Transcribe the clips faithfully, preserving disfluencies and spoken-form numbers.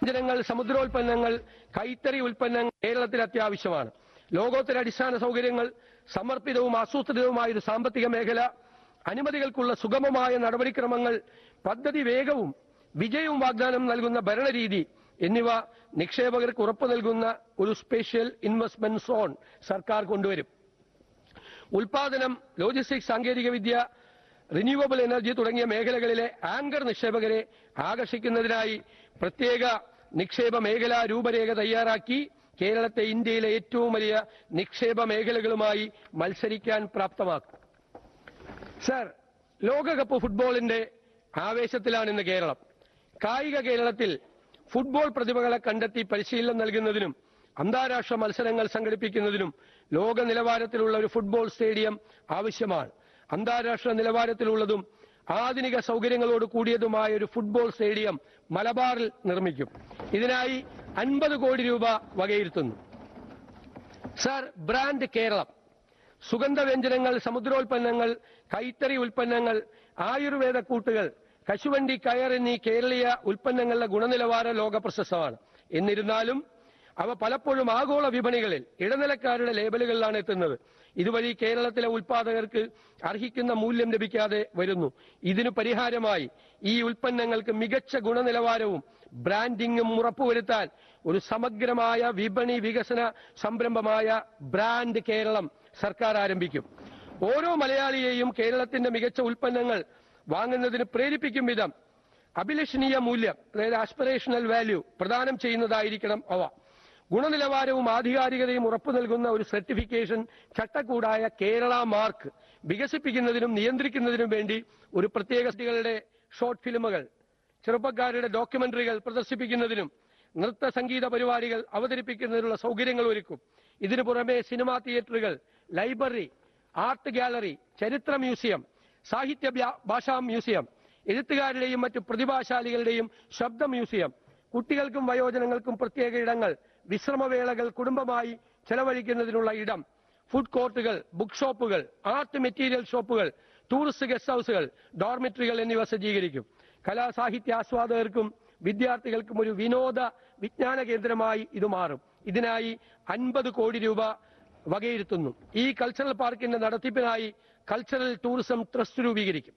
വ്യഞ്ജനങ്ങൾ, സമുദ്രോൽപ്പന്നങ്ങൾ, കൈത്തറി ഉൽപ്പന്നങ്ങൾ കേരളത്തിൽ അത്യാവശ്യമാണ്. ലോകോത്തര അടിസ്ഥാന സൗകര്യങ്ങൾ, സമർപ്പിതവും ആസൂത്രിതവുമായ ഒരു സാമ്പത്തിക മേഖല, അനുമതികൾക്കുള്ള സുഗമമായ നടപടിക്രമങ്ങൾ, പദ്ധതി വേഗവും വിജയവും വാഗ്ദാനം നൽകുന്ന ഭരണരീതി എന്നിവ നിക്ഷേപകർക്ക് ഉറപ്പു നൽകുന്ന ഒരു സ്പെഷ്യൽ ഇൻവെസ്റ്റ്മെന്റ് സോൺ സർക്കാർ കൊണ്ടുവരും. ഉൽപാദനം, ലോജിസ്റ്റിക്സ്, സാങ്കേതികവിദ്യ, റിന്യൂവബിൾ എനർജി തുടങ്ങിയ മേഖലകളിലെ ആങ്കർ നിക്ഷേപകരെ ആകർഷിക്കുന്നതിനായി പ്രത്യേക നിക്ഷേപ മേഖലാ രൂപരേഖ തയ്യാറാക്കി കേരളത്തെ ഇന്ത്യയിലെ ഏറ്റവും വലിയ നിക്ഷേപ മേഖലകളുമായി മത്സരിക്കാൻ പ്രാപ്തമാക്കും. സർ, ലോകകപ്പ് ഫുട്ബോളിന്റെ ആവേശത്തിലാണ് ഇന്ന് കേരളം. കായിക കേരളത്തിൽ ഫുട്ബോൾ പ്രതിഭകളെ കണ്ടെത്തി പരിശീലനം നൽകുന്നതിനും അന്താരാഷ്ട്ര മത്സരങ്ങൾ സംഘടിപ്പിക്കുന്നതിനും ലോക നിലവാരത്തിലുള്ള ഒരു ഫുട്ബോൾ സ്റ്റേഡിയം ആവശ്യമാണ്. അന്താരാഷ്ട്ര നിലവാരത്തിലുള്ളതും ആധുനിക സൗകര്യങ്ങളോട് കൂടിയതുമായ ഒരു ഫുട്ബോൾ സ്റ്റേഡിയം മലബാറിൽ നിർമ്മിക്കും. ഇതിനായി അൻപത് കോടി രൂപ വകയിരുത്തുന്നു. Sir, brand Keralam. സുഗന്ധവ്യഞ്ജനങ്ങൾ, സമുദ്രോൽപ്പന്നങ്ങൾ, കൈത്തറി ഉൽപ്പന്നങ്ങൾ, ആയുർവേദ കൂട്ടുകൾ, കശുവണ്ടി, കയർ എന്നീ കേരളീയ ഉൽപ്പന്നങ്ങളുടെ ഗുണനിലവാര ലോക പ്രശസ്തമാണ്. എന്നിരുന്നാലും അവ പലപ്പോഴും ആഗോള വിപണികളിൽ ഇടനിലക്കാരുടെ ലേബലുകളിലാണ് എത്തുന്നത്. ഇതുവഴി കേരളത്തിലെ ഉൽപാദകർക്ക് അർഹിക്കുന്ന മൂല്യം ലഭിക്കാതെ വരുന്നു. ഇതിനു പരിഹാരമായി ഈ ഉൽപ്പന്നങ്ങൾക്ക് മികച്ച ഗുണനിലവാരവും ബ്രാൻഡിംഗും ഉറപ്പുവരുത്താൻ ഒരു സമഗ്രമായ വിപണി വികസന സംരംഭമായ ബ്രാൻഡ് കേരളം സർക്കാർ ആരംഭിക്കും. ഓരോ മലയാളിയെയും കേരളത്തിന്റെ മികച്ച ഉൽപ്പന്നങ്ങൾ വാങ്ങുന്നതിന് പ്രേരിപ്പിക്കും വിധം അഭിലഷണീയ മൂല്യം, അതായത് ആസ്പിറേഷണൽ വാല്യൂ പ്രദാനം ചെയ്യുന്നതായിരിക്കണം അവ. ഗുണനിലവാരവും ആധികാരികതയും ഉറപ്പു നൽകുന്ന ഒരു സർട്ടിഫിക്കേഷൻ ചട്ടക്കൂടായ കേരള മാർക്ക് വികസിപ്പിക്കുന്നതിനും നിയന്ത്രിക്കുന്നതിനും വേണ്ടി ഒരു പ്രത്യേക കുട്ടികളുടെ ഷോർട്ട് ഫിലിമുകൾ, ചെറുപ്പക്കാരുടെ ഡോക്യുമെന്ററികൾ പ്രദർശിപ്പിക്കുന്നതിനും നൃത്ത സംഗീത പരിപാടികൾ അവതരിപ്പിക്കുന്നതിനുള്ള സൗകര്യങ്ങൾ ഒരുക്കും. ഇതിനു പുറമെ സിനിമാ തിയേറ്ററുകൾ, ലൈബ്രറി, ആർട്ട് ഗാലറി, ചരിത്ര മ്യൂസിയം, സാഹിത്യ ഭാഷാ മ്യൂസിയം, എഴുത്തുകാരുടെയും മറ്റു പ്രതിഭാശാലികളുടെയും ശബ്ദ മ്യൂസിയം, കുട്ടികൾക്കും വയോജനങ്ങൾക്കും പ്രത്യേക ഇടങ്ങൾ, വിശ്രമവേളകൾ കുടുംബമായി ചെലവഴിക്കുന്നതിനുള്ള ഇടം, ഫുഡ് കോർട്ടുകൾ, ബുക്ക് ഷോപ്പുകൾ, ആർട്ട് മെറ്റീരിയൽ ഷോപ്പുകൾ, ടൂറിസ്റ്റ് ഗസ്റ്റ് ഹൌസുകൾ, ഡോർമിറ്ററികൾ എന്നിവ സജ്ജീകരിക്കും. കലാസാഹിത്യ ആസ്വാദകർക്കും വിദ്യാർത്ഥികൾക്കും ഒരു വിനോദ വിജ്ഞാന കേന്ദ്രമായി ഇത് മാറും. ഇതിനായി അൻപത് കോടി രൂപ വകയിരുത്തുന്നു. ഈ കൾച്ചറൽ പാർക്കിന്റെ നടത്തിപ്പിനായി കൾച്ചറൽ ടൂറിസം ട്രസ്റ്റ് രൂപീകരിക്കും.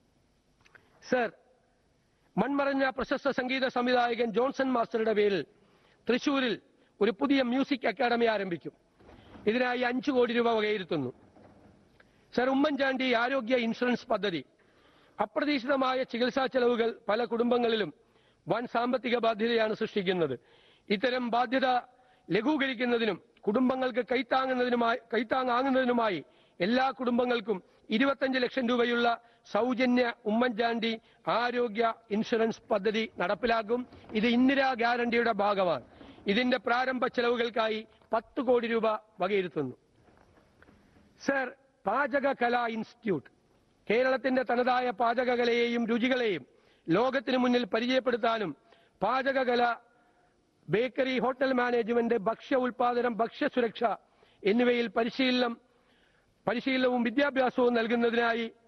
സർ, മൺമറഞ്ഞ പ്രശസ്ത സംഗീത സംവിധായകൻ ജോൺസൺ മാസ്റ്ററുടെ പേരിൽ തൃശൂരിൽ ഒരു പുതിയ മ്യൂസിക് അക്കാദമി ആരംഭിക്കും. ഇതിനായി അഞ്ചു കോടി രൂപ വകയിരുത്തുന്നു. സർ, ഉമ്മൻചാണ്ടി ആരോഗ്യ ഇൻഷുറൻസ് പദ്ധതി. അപ്രതീക്ഷിതമായ ചികിത്സാ ചെലവുകൾ പല കുടുംബങ്ങളിലും വൻ സാമ്പത്തിക ബാധ്യതയാണ് സൃഷ്ടിക്കുന്നത്. ഇത്തരം ബാധ്യത ലഘൂകരിക്കുന്നതിനും കുടുംബങ്ങൾക്ക് കൈത്താങ്ങുന്നതിനുമായി കൈത്താങ്ങാകുന്നതിനുമായി എല്ലാ കുടുംബങ്ങൾക്കും ഇരുപത്തഞ്ച് ലക്ഷം രൂപയുള്ള സൗജന്യ ഉമ്മൻചാണ്ടി ആരോഗ്യ ഇൻഷുറൻസ് പദ്ധതി നടപ്പിലാക്കും. ഇത് ഇന്ദിരാ ഗ്യാരണ്ടിയുടെ ഭാഗമാണ്. ഇതിന്റെ പ്രാരംഭ ചെലവുകൾക്കായി പത്ത് കോടി രൂപ വകയിരുത്തുന്നു. സർ, പാചക കലാ ഇൻസ്റ്റിറ്റ്യൂട്ട്. കേരളത്തിന്റെ തനതായ പാചകകലയെയും രുചികളെയും ലോകത്തിനു മുന്നിൽ പരിചയപ്പെടുത്താനും പാചകകല, ബേക്കറി, ഹോട്ടൽ മാനേജ്മെന്റ്, ഭക്ഷ്യ ഉൽപാദനം, ഭക്ഷ്യസുരക്ഷ എന്നിവയിൽ പരിശീലനം പരിശീലനവും വിദ്യാഭ്യാസവും നൽകുന്നതിനായി